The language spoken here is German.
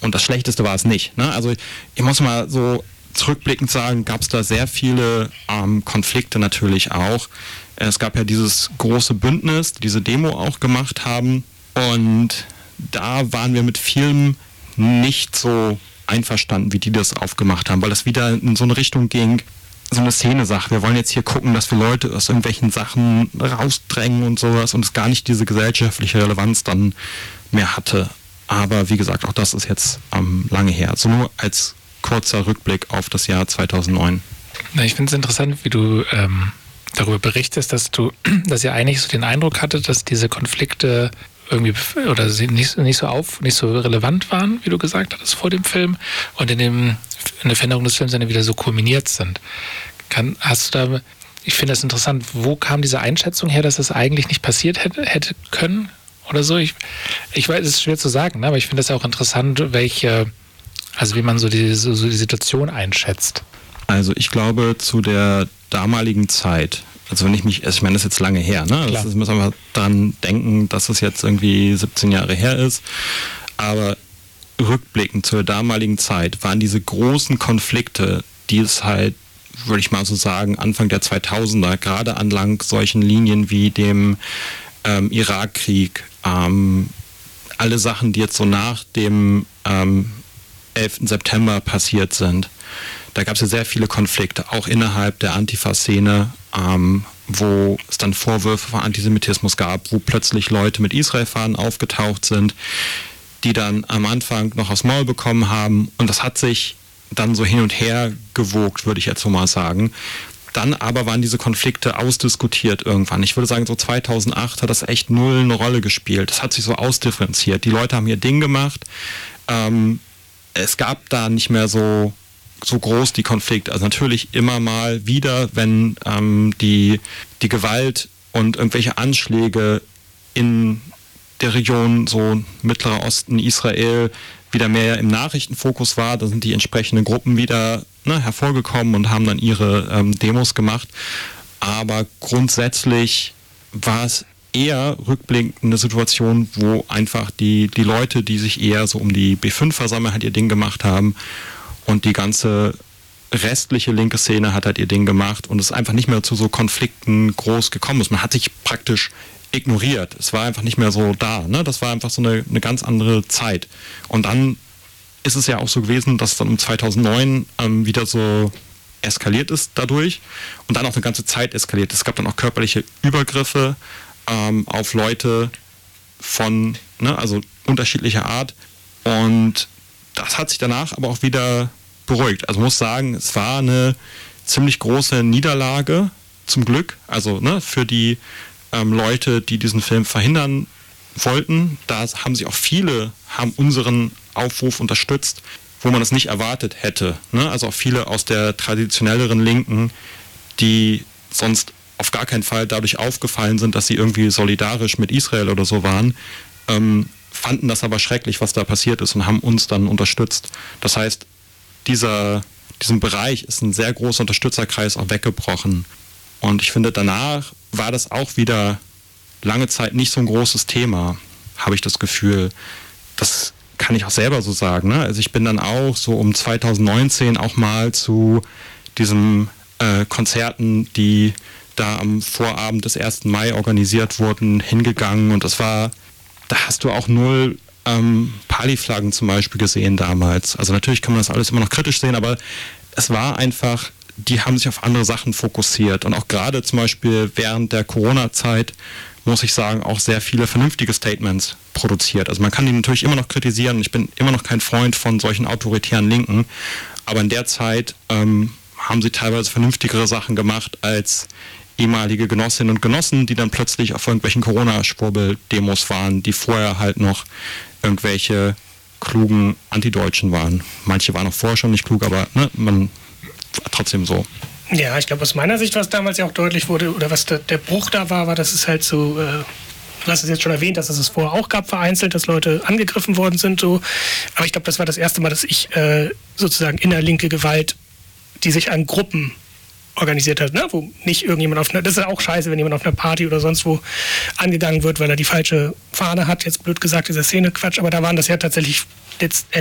Und das Schlechteste war es nicht. Ne? Also ich muss mal so zurückblickend sagen, gab es da sehr viele Konflikte natürlich auch. Es gab ja dieses große Bündnis, diese Demo auch gemacht haben. Und da waren wir mit vielem nicht so einverstanden, wie die das aufgemacht haben, weil das wieder in so eine Richtung ging, so eine Szene-Sache. Wir wollen jetzt hier gucken, dass wir Leute aus irgendwelchen Sachen rausdrängen und sowas und es gar nicht diese gesellschaftliche Relevanz dann mehr hatte. Aber wie gesagt, auch das ist jetzt lange her. Also nur als kurzer Rückblick auf das Jahr 2009. Na, ich finde es interessant, wie du darüber berichtest, dass ihr eigentlich so den Eindruck hattet, dass diese Konflikte irgendwie oder sie nicht so relevant waren, wie du gesagt hattest, vor dem Film und in der Veränderung des Films dann wieder so kulminiert sind. Ich finde das interessant, wo kam diese Einschätzung her, dass das eigentlich nicht passiert hätte können oder so? Ich weiß, es ist schwer zu sagen, ne? Aber ich finde das auch interessant, wie man so die Situation einschätzt. Also ich glaube, zu der damaligen Zeit, also ich meine, das ist jetzt lange her, ne? Das müssen wir daran denken, dass es jetzt irgendwie 17 Jahre her ist. Aber rückblickend zur damaligen Zeit waren diese großen Konflikte, die es halt, würde ich mal so sagen, Anfang der 2000er, gerade anlang solchen Linien wie dem Irakkrieg, alle Sachen, die jetzt so nach dem 11. September passiert sind. Da gab es ja sehr viele Konflikte, auch innerhalb der Antifa-Szene, wo es dann Vorwürfe von Antisemitismus gab, wo plötzlich Leute mit Israel-Fahnen aufgetaucht sind, die dann am Anfang noch aufs Maul bekommen haben. Und das hat sich dann so hin und her gewogt, würde ich jetzt so mal sagen. Dann aber waren diese Konflikte ausdiskutiert irgendwann. Ich würde sagen, so 2008 hat das echt null eine Rolle gespielt. Das hat sich so ausdifferenziert. Die Leute haben ihr Ding gemacht. Es gab da nicht mehr so groß die Konflikte. Also natürlich immer mal wieder, wenn die Gewalt und irgendwelche Anschläge in der Region, so Mittlerer Osten, Israel, wieder mehr im Nachrichtenfokus war, da sind die entsprechenden Gruppen wieder hervorgekommen und haben dann ihre Demos gemacht. Aber grundsätzlich war es eher rückblickend eine Situation, wo einfach die Leute, die sich eher so um die B5 versammeln, halt ihr Ding gemacht haben und die ganze restliche linke Szene hat halt ihr Ding gemacht und es einfach nicht mehr zu so Konflikten groß gekommen ist. Man hat sich praktisch ignoriert. Es war einfach nicht mehr so da. Ne? Das war einfach so eine ganz andere Zeit. Und dann ist es ja auch so gewesen, dass dann um 2009 wieder so eskaliert ist dadurch und dann auch eine ganze Zeit eskaliert. Es gab dann auch körperliche Übergriffe auf Leute von, also unterschiedlicher Art. Und das hat sich danach aber auch wieder beruhigt. Also muss sagen, es war eine ziemlich große Niederlage, zum Glück. Also für die Leute, die diesen Film verhindern wollten. Da haben sich auch viele, haben unseren Aufruf unterstützt, wo man es nicht erwartet hätte. Ne? Also auch viele aus der traditionelleren Linken, die sonst auf gar keinen Fall dadurch aufgefallen sind, dass sie irgendwie solidarisch mit Israel oder so waren, fanden das aber schrecklich, was da passiert ist und haben uns dann unterstützt. Das heißt, diesem Bereich ist ein sehr großer Unterstützerkreis auch weggebrochen. Und ich finde, danach war das auch wieder lange Zeit nicht so ein großes Thema, habe ich das Gefühl. Das kann ich auch selber so sagen. Ne? Also ich bin dann auch so um 2019 auch mal zu diesen Konzerten, die da am Vorabend des 1. Mai organisiert wurden, hingegangen. Und da hast du auch null Pali-Flaggen zum Beispiel gesehen damals. Also natürlich kann man das alles immer noch kritisch sehen, aber es war einfach, die haben sich auf andere Sachen fokussiert. Und auch gerade zum Beispiel während der Corona-Zeit, muss ich sagen, auch sehr viele vernünftige Statements produziert. Also man kann die natürlich immer noch kritisieren. Ich bin immer noch kein Freund von solchen autoritären Linken. Aber in der Zeit haben sie teilweise vernünftigere Sachen gemacht als ehemalige Genossinnen und Genossen, die dann plötzlich auf irgendwelchen Corona-Schwurbel-Demos waren, die vorher halt noch irgendwelche klugen Antideutschen waren. Manche waren auch vorher schon nicht klug, aber man war trotzdem so. Ja, ich glaube, aus meiner Sicht, was damals ja auch deutlich wurde, oder was der Bruch da war, dass es halt so, du hast es jetzt schon erwähnt, dass es es vorher auch gab, vereinzelt, dass Leute angegriffen worden sind, so. Aber ich glaube, das war das erste Mal, dass ich sozusagen innerlinke Gewalt, die sich an Gruppen organisiert hat, ne? Wo nicht irgendjemand das ist ja auch scheiße, wenn jemand auf einer Party oder sonst wo angegangen wird, weil er die falsche Fahne hat, jetzt blöd gesagt, dieser Szene-Quatsch, aber da waren das ja tatsächlich letztendlich